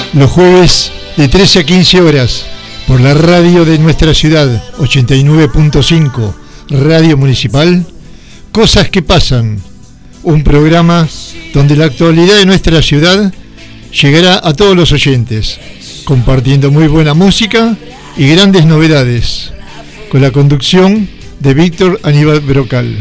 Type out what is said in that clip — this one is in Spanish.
los jueves de 13 a 15 horas por la radio de nuestra ciudad, 89.5, Radio Municipal, Cosas que Pasan, un programa donde la actualidad de nuestra ciudad llegará a todos los oyentes, compartiendo muy buena música y grandes novedades, con la conducción de Víctor Aníbal Brocal.